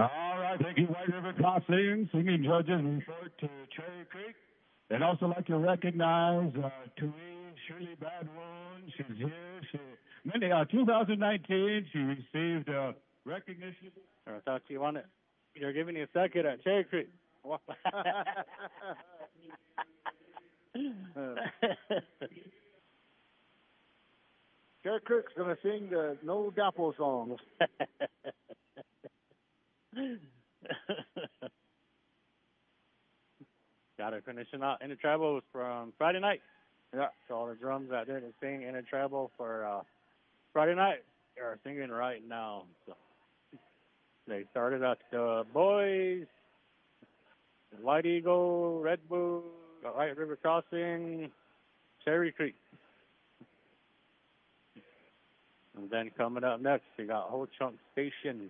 All right, thank you, White River Crossing, singing judges report to Cherry Creek. I'd also like to recognize Therese Shirley Badwoon. She's here. 2019, she received recognition. I thought you wanted. You're giving me a second at Cherry Creek. Cherry Creek's going to sing the No Dapple song. Got her finishing out Inner Troubles from Friday night. Yeah. So all the drums out there to sing Inner Trouble for Friday night are singing right now. So they started out the boys, White Eagle, Red Bull, White River Crossing, Cherry Creek. And then coming up next, we got Ho Chunk Station.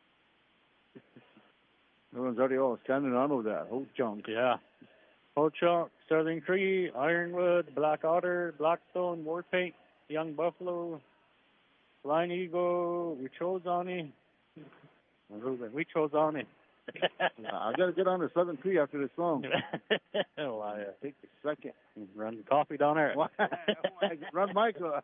Everyone's already all standing on with that. Ho Chunk. Yeah. Ho Chunk, Southern Cree, Ironwood, Black Otter, Blackstone, Warpaint, Young Buffalo, Flying Eagle, Wichozani. We chose on it. I got to get on the Southern Cree after this song. Well, take a second. Run the coffee down there. Run Michael.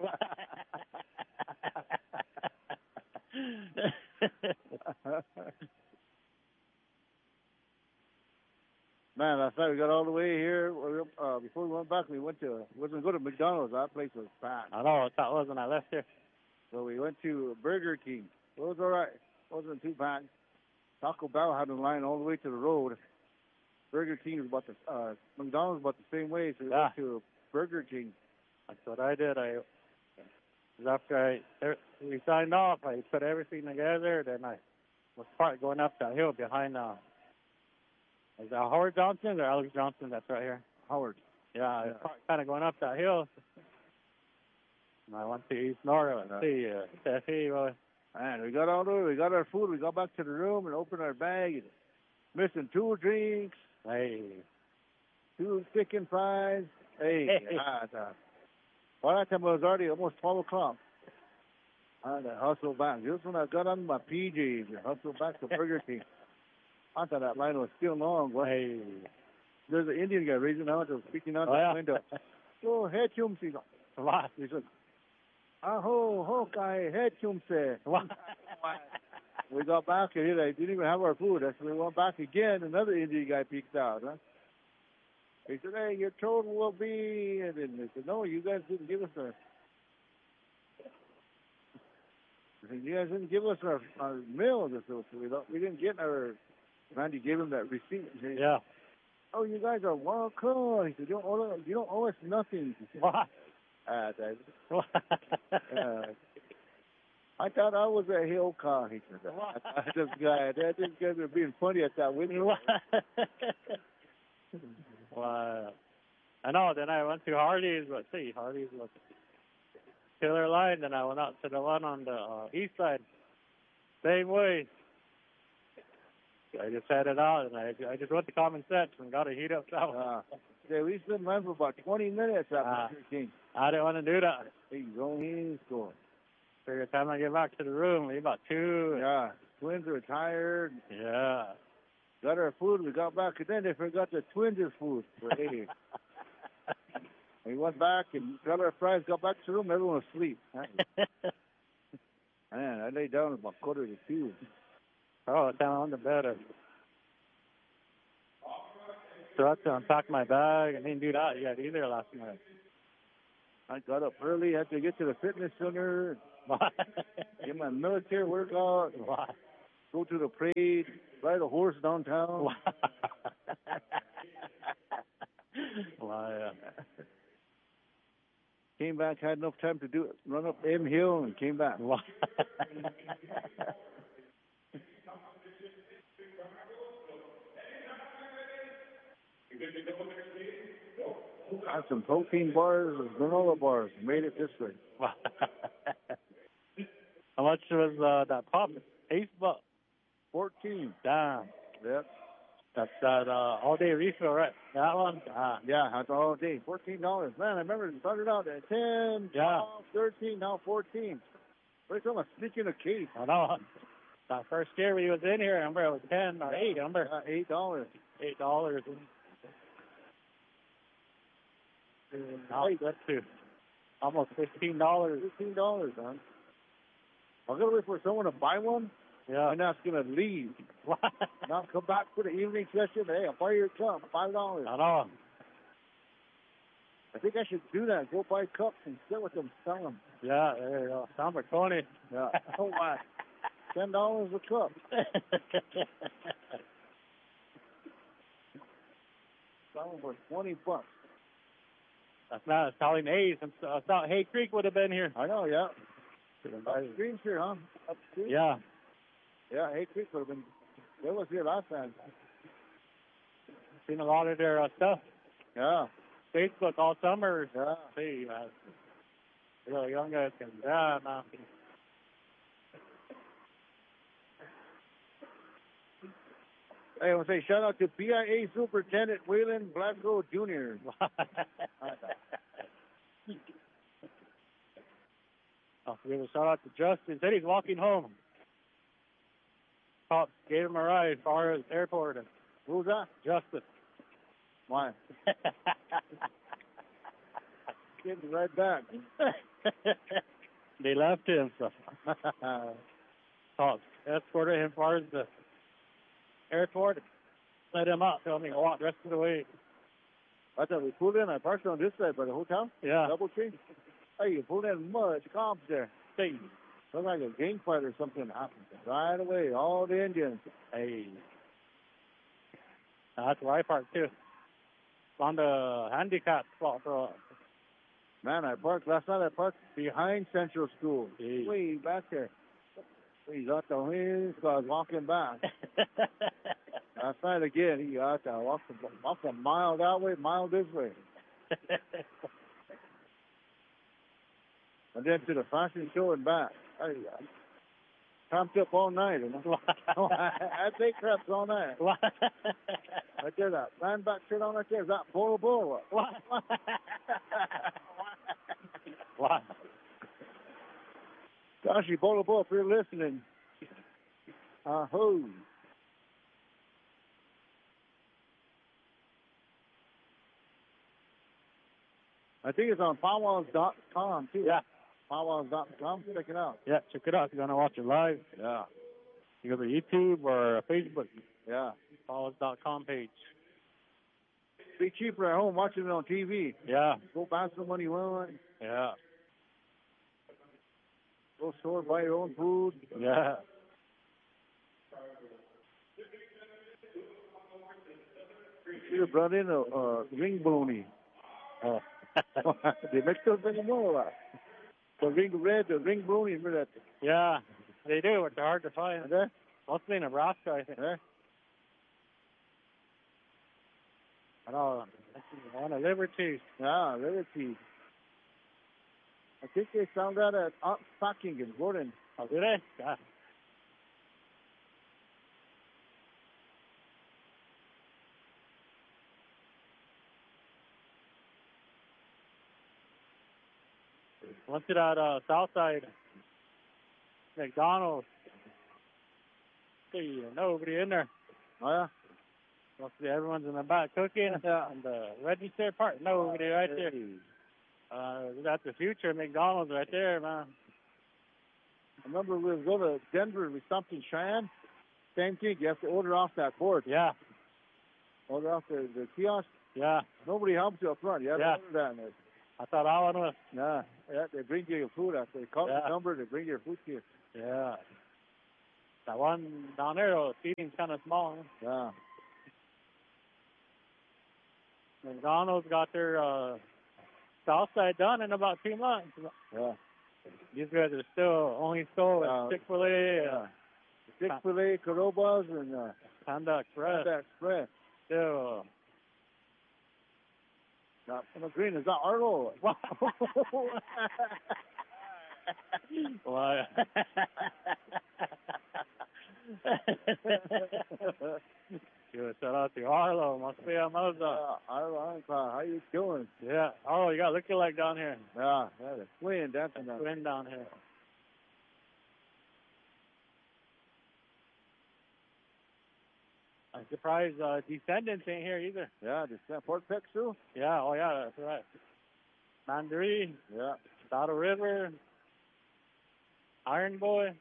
Man, I thought we got all the way here. Before we went back, we went to McDonald's. That place was packed. I know, that was when I left here. So we went to Burger King. It was all right. Wasn't too packed. Taco Bell had a line all the way to the road. Burger King was about the McDonald's about the same way, so we went to Burger King. That's what I did. After we signed off, I put everything together. Then I was going up that hill behind. Is that Howard Johnson or Alex Johnson? That's right here. Howard. Yeah. Kind of going up that hill. And I went to East Nora and see Steffi. Man, we got all the way. We got our food. We got back to the room and opened our bag. And missing 2 drinks. Hey. 2 chicken fries. Hey. By that time, it was already almost 12 o'clock. I had to hustle back. Just when I got on my PJs and hustled back to Burger King. I thought that line was still long. But hey. There's an Indian guy raising out, speaking out the window. Oh, hey, chum, he said, Aho, Hokai, head chumse. We got back and I didn't even have our food. So we went back again. Another Indian guy peeked out. Huh? He said, hey, your total will be. And then they said, no, you guys didn't give us our meal. So we didn't get our. Randy gave him that receipt. Said, yeah. Oh, you guys are welcome. He said, you don't owe us nothing. What? I thought I was a hill car. He said, this guys are being funny at that window. Wow. I know. Then I went to Hardee's. Hardee's was killer line. Then I went out to the one on the east side. Same way. I just had it out, and I just went to Common Sense and got a heat up shower. Yeah, we stood in line for about 20 minutes after 13. I didn't want to do that. He's going score. Figure time I get back to the room, maybe about 2. Yeah, twins are tired. Yeah. Got our food, we got back, and then they forgot the twins' food. We went back and got our fries, got back to the room, everyone was asleep. Man, I laid down about 1:45. Oh, down on the bed. So I had to unpack my bag. I didn't do that yet either last night. I got up early, had to get to the fitness center, get my military workout, go to the parade, ride a horse downtown. Came back, had enough time to do it, run up M Hill and came back. Got some protein bars and granola bars. Made it this way. How much was that pop? $8? 14. Damn. Yep. That's that all-day refill, right? That one? Yeah, that's all day. $14. Man, I remember it started out at 10, 12, 13, now 14. Every time I sneak in a case. I know. That first year we was in here, I remember it was 10 or 8, remember? $8. $8. Now it's up to almost $15. $15, man. I'm going to wait for someone to buy one. Yeah. And that's going to leave. Not come back for the evening session. Hey, I'll buy your cup. $5. I know. I think I should do that. Go buy cups and sit with them, sell them. Yeah, there you go. Sound for Tony. Yeah. Oh, my. $10 a cup. Sell them for $20. That's not Colleen Hayes. I thought Hay Creek would have been here. I know, yeah. Upstream here, huh? Upstream? Yeah. Yeah, Hay Creek would have been. They was here last time. Seen a lot of their stuff. Yeah. Facebook all summer. Yeah. See, really young guys can. Yeah, man. Hey, I want to say shout out to BIA Superintendent Waylon Blasco Jr. I'll give a shout out to Justin. Said he's walking home. Pops gave him a ride as far as airport. And who's that? Justin. Why? Getting right back. They left him, so Pops escorted him as far as the airport. Let him out. Told me to walk the rest of the way. I thought we pulled in. I parked on this side by the hotel. Yeah. Double tree. Hey, you pulled in much comps there. Hey. Looked like a gang fight or something happened. Right away, all the Indians. Hey. That's where I parked too. On the handicap spot for Man, I parked last night. I parked behind Central School. Hey. Way back there. He's out the way. So I was walking back. Last night again, he got to walk a mile that way, mile this way. And then to the fashion show and back. I camped up all night. And I take craps all night. Right there, that land back shirt on right there. Is that Bolo Bolo? What? Gosh, you Bolo Bolo, if you're listening. Ho. I think it's on powwows.com, too. Yeah. powwows.com. Check it out. Yeah, check it out if you want to watch it live. Yeah. You go to YouTube or Facebook. Yeah. Powwows.com page. Be cheaper at home watching it on TV. Yeah. Go buy some money one. Yeah. Go store, buy your own food. Yeah. You should have brought in a ring bologna. Oh. They make those anymore. The ring red, the ring bologna, remember that? Yeah, they do. It's hard to find. Okay. Mostly in Nebraska, I think. Yeah. I know. One of Liberty. Yeah, Liberty. I think they found that at Packing in Gordon. Oh, did they? Yeah. Went to that south side McDonald's. See, nobody in there. Oh, yeah? Mostly everyone's in the back cooking. Yeah. And the register part, nobody right there. That's the future McDonald's right there, man. I remember we was going to Denver, we stopped in Cheyenne. Same thing, you have to order off that board. Yeah. Order off the kiosk. Yeah. Nobody helps you up front. You have to order that in there. I thought I was. Nah, yeah, they bring you your food after they call the number. They bring your food to you. Yeah. That one down there, the seating's kind of small. Huh? Yeah. McDonald's got their south side done in about 2 months. Yeah. These guys are still only sold Chick-fil-A. Chick-fil-A, Carobas, and Panda Express. Panda Express. Still. Not green, is that Arlo? Why? Give a shout out to Arlo. Must be a Mazda. Arlo, how you doing? Yeah. Arlo, you got looking like down here. Yeah, the twin dancing down. Twin down here. I'm surprised Descendants ain't here either. Yeah, Fort Peck Sioux. Yeah, oh yeah, that's right. Mandaree. Yeah. Saddle River. Iron Boy.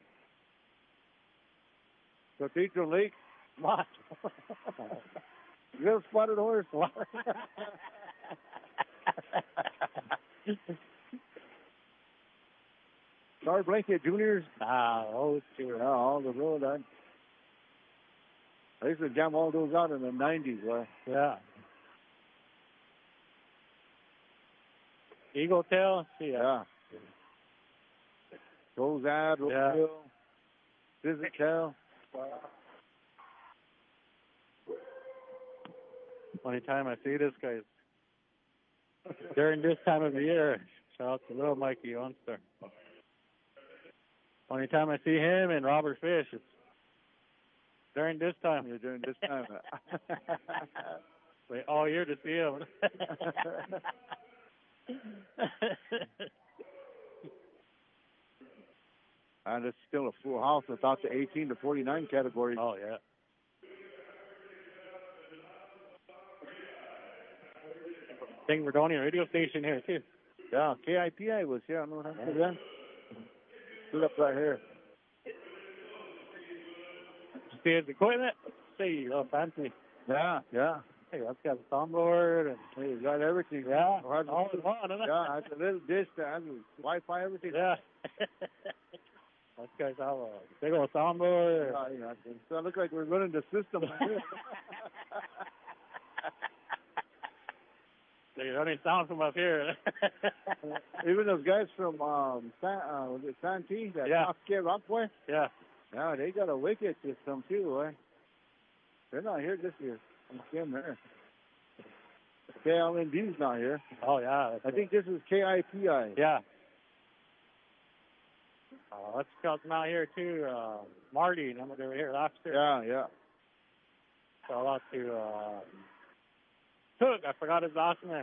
Cathedral Lake. What? Little Spotted Horse. What? Star Blanket Juniors. Those two. Yeah, all the road. I used to jam all those out in the 90s. Right? Yeah. Eagle Tail. Yeah. Rosad, Rosehill, Visit Tail. Only time I see this guy during this time of the year. Shout out to little Mikey Youngster. Only time I see him and Robert Fish is during this time. Yeah, during this time. Wait all year to see him. And it's still a full house without the 18 to 49 category. Oh, yeah. King Verdonia radio station here, too. Yeah, KIPI was here. I don't know what happened to them. Stood up right here. See his equipment? See, oh, fancy. Yeah, yeah. Hey, that's got a soundboard and he's got everything. Yeah, all in one, isn't it? Yeah, it's a little dish that has Wi-Fi, everything. Yeah. Those guys have a big old soundboard. Yeah, so it looks like we're running the system. They're running sound from up here. Even those guys from was it Santee, that Oscar Rockboy? Yeah. Yeah, they got a wicked system too, right? They're not here this year. I'm seeing there. KLND's not here. Oh, yeah. I think this is KIPI. Yeah. Let's shout them out here, too. Marty, remember they were here last year? Yeah, yeah. Shout out to Took. I forgot his last name.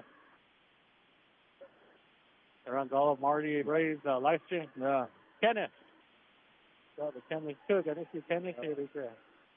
He runs all of Marty Braves live stream. Yeah. Kenneth. Shout out to Kenneth Took. I think he's Kenneth here this year.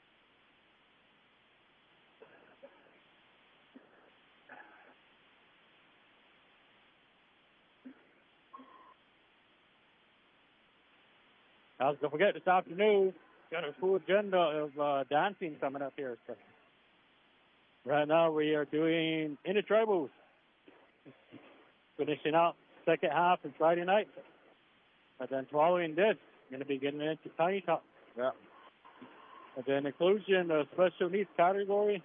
Don't forget, this afternoon, got a full agenda of dancing coming up here. So right now, we are doing Intertribals. Finishing out second half on Friday night. And then following this, we're going to be getting into Tiny Top. Yeah. And then inclusion of special needs category.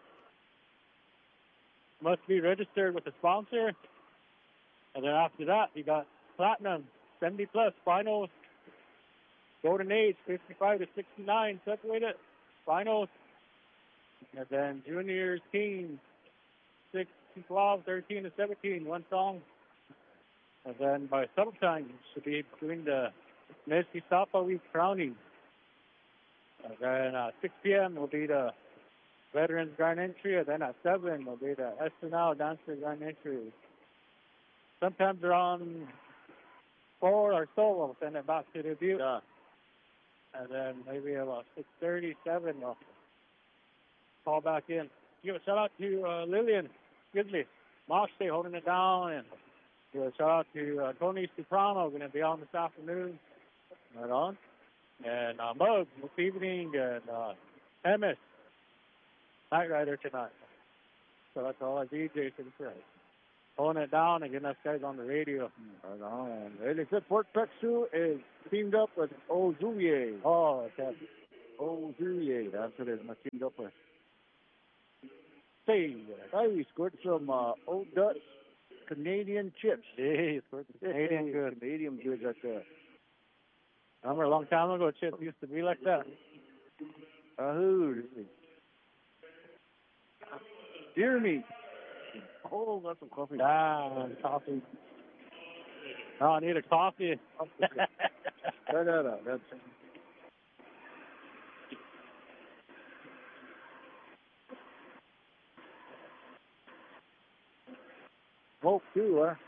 Must be registered with a sponsor. And then after that, you got Platinum, 70-plus finals. Golden Age, 55 to 69, separated finals. And then juniors, teams, 6 to 12, 13 to 17, one song. And then by summertime, should be doing the Messi Sapa Week crowning. And then at 6 p.m. will be the Veterans Grand Entry. And then at 7 will be the SNL Dancer Grand Entry. Sometimes around 4 or so, we'll send it back to the Butte. Yeah. And then maybe about 6:30, 7, we'll call back in. Give a shout out to Lillian Gidley, Mosh Day holding it down, and give a shout out to Tony Soprano, going to be on this afternoon. Right on. And Mug this evening, and MS, Night Rider tonight. So that's all our DJs for the show. Holding it down and getting us guys on the radio. Right on. And they said Fort Peck Sioux is teamed up with Ozuye. Oh, okay. Ozuye, that's what it is. Teamed up with. Hey, we scored some Old Dutch Canadian chips. Hey, scored some Canadian goods. Canadian goods right there. I remember a long time ago, chips used to be like that. Deer meat. Oh, that's some coffee. Coffee. Oh, I need a coffee. That's smoke too, huh?